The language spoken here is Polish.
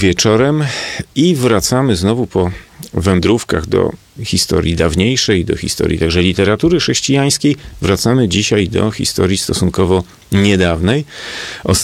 wieczorem i wracamy znowu po wędrówkach do historii dawniejszej, do historii także literatury chrześcijańskiej. Wracamy dzisiaj do historii stosunkowo niedawnej.